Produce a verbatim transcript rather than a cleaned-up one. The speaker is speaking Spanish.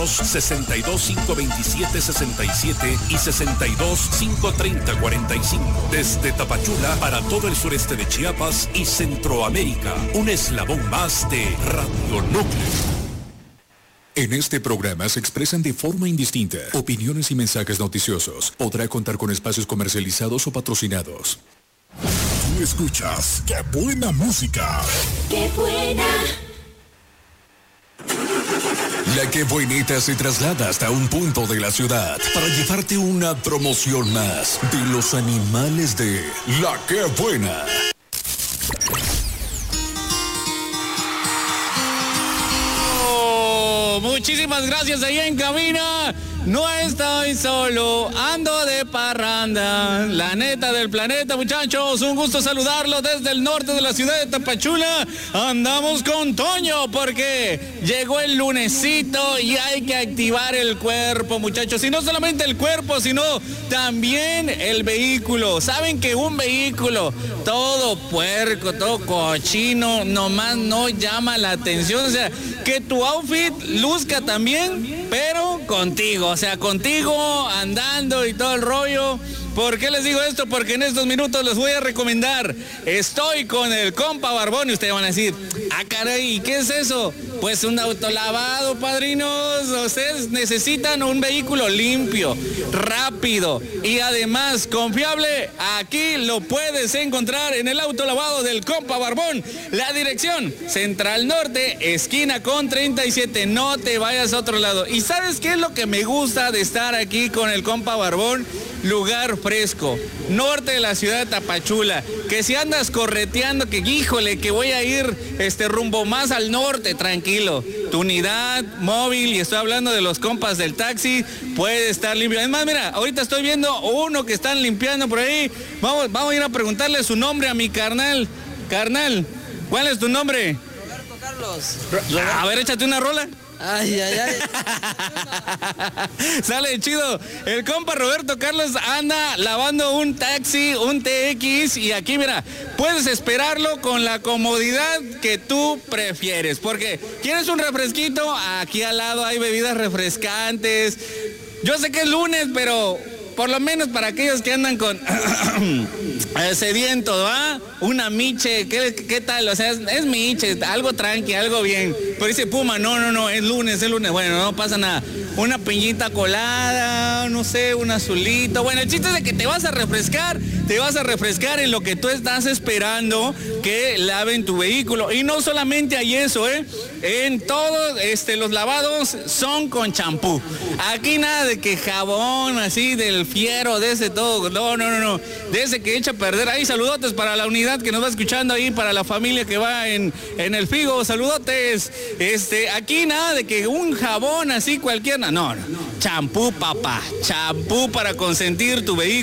sesenta y dos, cinco veintisiete, sesenta y siete y sesenta y dos, cinco treinta, cuarenta y cinco. Desde Tapachula para todo el sureste de Chiapas y Centroamérica. Un eslabón más de Radio Núcleo. En este programa se expresan de forma indistinta opiniones y mensajes noticiosos. Podrá contar con espacios comercializados o patrocinados. Tú escuchas ¡Qué buena música! ¡Qué buena! La Que Buenita se traslada hasta un punto de la ciudad para llevarte una promoción más de los animales de La Que Buena. Oh, muchísimas gracias ahí en cabina. No estoy solo, ando de parranda. La neta del planeta, muchachos. Un gusto saludarlos desde el norte de la ciudad de Tapachula. Andamos con Toño porque llegó el lunesito y hay que activar el cuerpo, muchachos. Y no solamente el cuerpo, sino también el vehículo. Saben que un vehículo todo puerco, todo cochino, nomás no llama la atención. O sea, que tu outfit luzca también, pero contigo. O sea, contigo, andando y todo el rollo. ¿Por qué les digo esto? Porque en estos minutos les voy a recomendar. Estoy con el compa Barbón y ustedes van a decir, ah, caray, ¿qué es eso? Pues un autolavado, padrinos. Ustedes necesitan un vehículo limpio, rápido y además confiable. Aquí lo puedes encontrar en el autolavado del compa Barbón. La dirección, Central Norte, esquina con treinta y siete. No te vayas a otro lado. ¿Y sabes qué es lo que me gusta de estar aquí con el compa Barbón? Lugar fresco, norte de la ciudad de Tapachula, que si andas correteando, que híjole, que voy a ir este rumbo más al norte, tranquilo, tu unidad móvil, y estoy hablando de los compas del taxi, puede estar limpio. Además, mira, ahorita estoy viendo uno que están limpiando por ahí, vamos, vamos a ir a preguntarle su nombre a mi carnal. Carnal, ¿cuál es tu nombre? Roberto Carlos. Ro- a ver, échate una rola. Ay, ay, ay. Sale chido. El compa Roberto Carlos anda lavando un taxi, un T X, y aquí mira, puedes esperarlo con la comodidad que tú prefieres, porque quieres un refresquito, aquí al lado hay bebidas refrescantes. Yo sé que es lunes, pero por lo menos para aquellos que andan con sedientos, ¿va? Una miche, ¿qué, qué tal? O sea, es, es miche, algo tranqui, algo bien. Pero dice Puma, no, no, no, es lunes, es lunes. Bueno, no pasa nada. Una piñita colada, no sé, un azulito. Bueno, el chiste es de que te vas a refrescar, te vas a refrescar en lo que tú estás esperando que laven tu vehículo. Y no solamente hay eso, ¿eh? En todos este, los lavados son con champú. Aquí nada de que jabón así del fiero, de ese todo. No, no, no, no. De ese que echa a perder. Ahí saludotes para la unidad que nos va escuchando ahí, para la familia que va en, en el Figo. Saludotes. Este, aquí nada de que un jabón así cualquiera. No, no. Champú, papá. Champú para consentir tu vehículo.